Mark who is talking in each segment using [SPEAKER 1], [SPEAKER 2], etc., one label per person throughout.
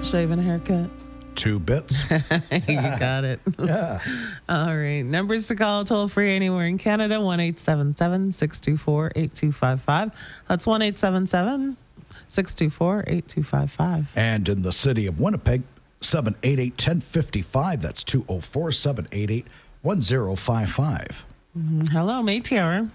[SPEAKER 1] shave and a haircut?
[SPEAKER 2] 2 bits.
[SPEAKER 1] You got it.
[SPEAKER 2] Yeah.
[SPEAKER 1] All right. Numbers to call toll free anywhere in Canada, 1-877-624-8255. That's 1-877-624-8255.
[SPEAKER 2] And in the city of Winnipeg, 788-1055. That's 204-788-1055.
[SPEAKER 1] Hello, Métis Hour.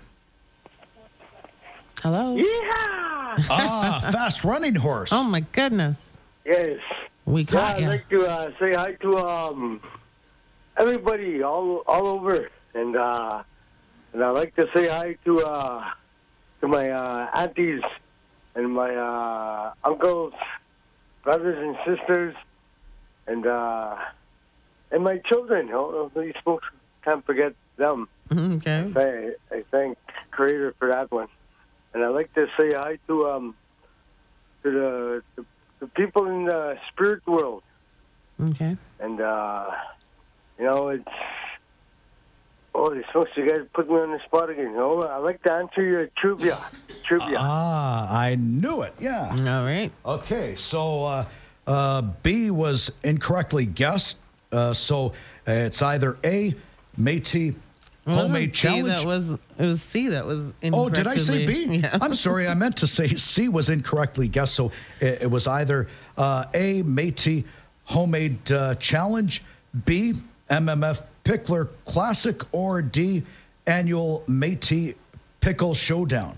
[SPEAKER 1] Hello.
[SPEAKER 3] Yeah.
[SPEAKER 2] Fast running horse.
[SPEAKER 1] Oh, my goodness.
[SPEAKER 3] Yes.
[SPEAKER 1] We caught
[SPEAKER 3] I'd
[SPEAKER 1] you.
[SPEAKER 3] like to say hi to everybody all over, and I'd like to say hi to my aunties and my uncles, brothers and sisters, and my children. These folks, can't forget them.
[SPEAKER 1] Okay.
[SPEAKER 3] I thank Creator for that one, and I'd like to say hi to the people in the spirit world.
[SPEAKER 1] Okay.
[SPEAKER 3] And, it's... Oh, they're supposed to guys put me on the spot again. I like to answer your trivia.
[SPEAKER 2] I knew it. Yeah.
[SPEAKER 1] All right.
[SPEAKER 2] Okay, so B was incorrectly guessed. So it's either A, Métis Homemade Challenge.
[SPEAKER 1] It was C that was incorrectly.
[SPEAKER 2] Oh, did I say B?
[SPEAKER 1] Yeah.
[SPEAKER 2] I'm sorry. I meant to say C was incorrectly guessed. So it was either A, Métis Homemade Challenge, B, MMF Pickler Classic, or D, Annual Métis Pickle Showdown.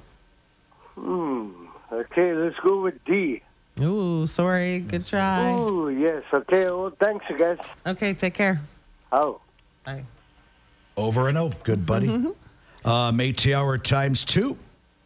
[SPEAKER 3] Okay, let's go with D.
[SPEAKER 1] Ooh, sorry. Good try.
[SPEAKER 3] Oh, yes. Okay, well, thanks, guys.
[SPEAKER 1] Okay, take care.
[SPEAKER 3] Oh.
[SPEAKER 1] Bye.
[SPEAKER 2] Over and out. Good, buddy. Métis Hour times 2.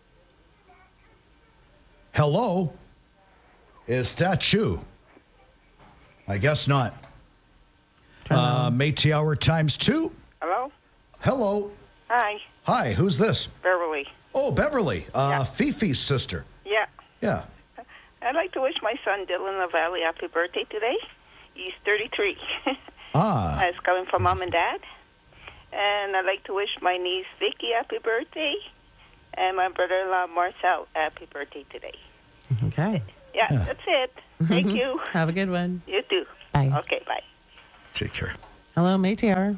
[SPEAKER 2] Hello? Is that you? I guess not. Métis Hour times 2.
[SPEAKER 4] Hello?
[SPEAKER 2] Hello.
[SPEAKER 4] Hi,
[SPEAKER 2] Hi, who's this?
[SPEAKER 4] Beverly.
[SPEAKER 2] Oh, Beverly.
[SPEAKER 4] Yeah.
[SPEAKER 2] Fifi's sister.
[SPEAKER 4] Yeah.
[SPEAKER 2] Yeah.
[SPEAKER 4] I'd like to wish my son Dylan LaValle happy birthday today. He's 33. It's coming from Mom and Dad. And I'd like to wish my niece Vicky happy birthday and my brother-in-law Marcel happy birthday today.
[SPEAKER 1] Okay.
[SPEAKER 4] Yeah, that's it. Thank you.
[SPEAKER 1] Have a good one.
[SPEAKER 4] You too.
[SPEAKER 1] Bye.
[SPEAKER 4] Okay, bye.
[SPEAKER 2] Take care.
[SPEAKER 1] Hello, Métis Hour.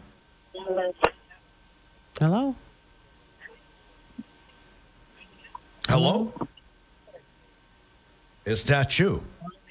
[SPEAKER 1] Hello.
[SPEAKER 2] Hello? Is that you?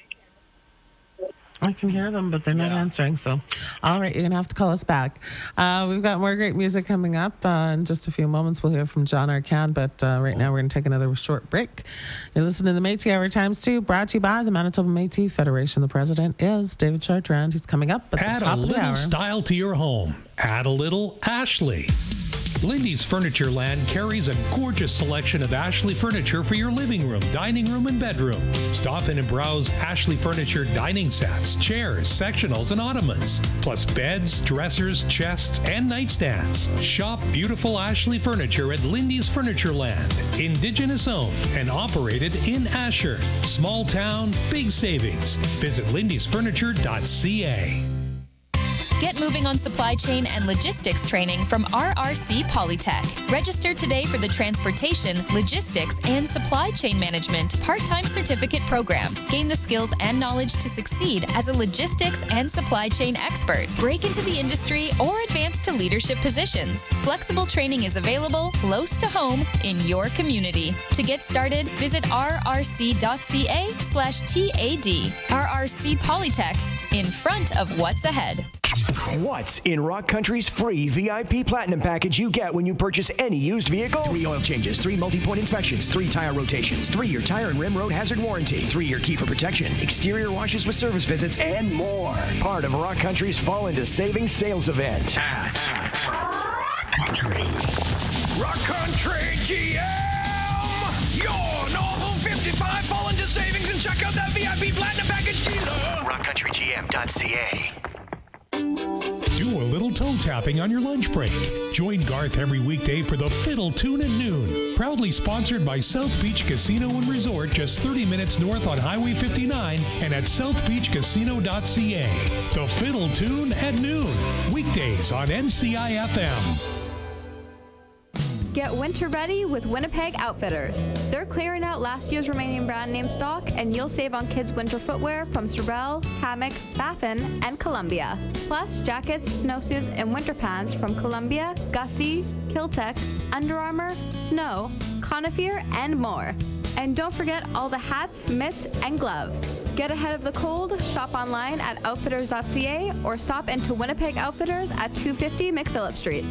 [SPEAKER 1] I can hear them, but they're not answering. So, all right, you're going to have to call us back. We've got more great music coming up. In just a few moments, we'll hear from John Arcand, but right now we're going to take another short break. You're listening to the Métis Hour times 2, brought to you by the Manitoba Métis Federation. The president is David Chartrand. He's coming up at the top of the hour.
[SPEAKER 5] Add a little style to your home. Add a little Ashley. Lindy's Furniture Land carries a gorgeous selection of Ashley furniture for your living room, dining room, and bedroom. Stop in and browse Ashley Furniture dining sets, chairs, sectionals, and ottomans, plus beds, dressers, chests, and nightstands. Shop beautiful Ashley furniture at Lindy's Furniture Land. Indigenous owned and operated in Asher. Small town, big savings. Visit lindysfurniture.ca.
[SPEAKER 6] Get moving on supply chain and logistics training from RRC Polytech. Register today for the Transportation, Logistics, and Supply Chain Management Part-Time Certificate Program. Gain the skills and knowledge to succeed as a logistics and supply chain expert. Break into the industry or advance to leadership positions. Flexible training is available close to home in your community. To get started, visit rrc.ca/TAD. RRC Polytech, in front of what's ahead.
[SPEAKER 7] What's in Rock Country's free VIP Platinum package you get when you purchase any used vehicle? 3 oil changes, 3 multi-point inspections, 3 tire rotations, 3-year tire and rim road hazard warranty, 3-year key for protection, exterior washes with service visits, and more. Part of Rock Country's Fall into Savings sales event at Rock Country.
[SPEAKER 8] Rock Country GM! Your Northern 55 Fall into Savings and check out that VIP Platinum package dealer!
[SPEAKER 7] RockCountryGM.ca.
[SPEAKER 5] Do a little toe tapping on your lunch break. Join Garth every weekday for the Fiddle Tune at noon. Proudly sponsored by South Beach Casino and Resort, just 30 minutes north on Highway 59 and at southbeachcasino.ca. The Fiddle Tune at noon. Weekdays on NCI FM.
[SPEAKER 9] Get winter ready with Winnipeg Outfitters. They're clearing out last year's remaining brand name stock, and you'll save on kids' winter footwear from Sorel, Kamek, Baffin, and Columbia. Plus, jackets, snowsuits, and winter pants from Columbia, Gussie, Kiltech, Under Armour, Snow, Conifer, and more. And don't forget all the hats, mitts, and gloves. Get ahead of the cold, shop online at outfitters.ca or stop into Winnipeg Outfitters at 250 McPhillip Street.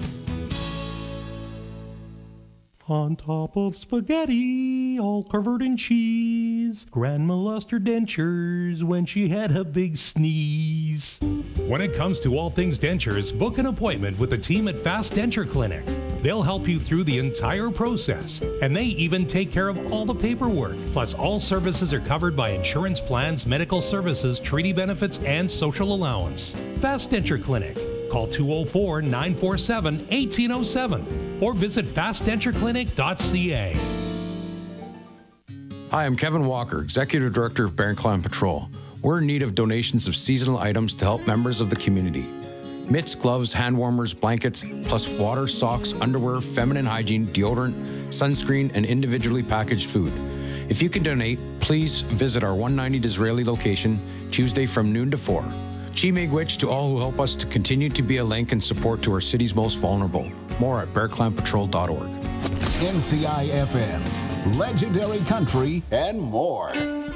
[SPEAKER 5] On top of spaghetti, all covered in cheese, Grandma lost her dentures when she had a big sneeze. When it comes to all things dentures, book an appointment with the team at Fast Denture Clinic. They'll help you through the entire process, and they even take care of all the paperwork. Plus, all services are covered by insurance plans, medical services, treaty benefits, and social allowance. Fast Denture Clinic. Call 204-947-1807 or visit fastdentureclinic.ca.
[SPEAKER 10] Hi, I'm Kevin Walker, Executive Director of Bear Clan Patrol. We're in need of donations of seasonal items to help members of the community. Mitts, gloves, hand warmers, blankets, plus water, socks, underwear, feminine hygiene, deodorant, sunscreen, and individually packaged food. If you can donate, please visit our 190 Disraeli location Tuesday from noon to 4. Chi Miigwech to all who help us to continue to be a link and support to our city's most vulnerable. More at bearclanpatrol.org.
[SPEAKER 11] NCI FM, legendary country, and more.